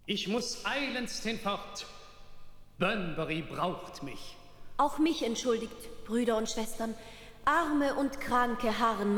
Ich muss eilends hinfort. Bunbury braucht mich. Auch mich entschuldigt, Brüder und Schwestern. Arme und Kranke harren